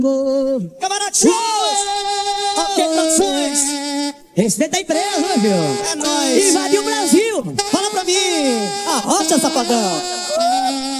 Camarada Show! Ok, Produções! Esse daí tá empresa, viu? É nóis! Invadiu o Brasil! Fala pra mim! Arrocha, safadão!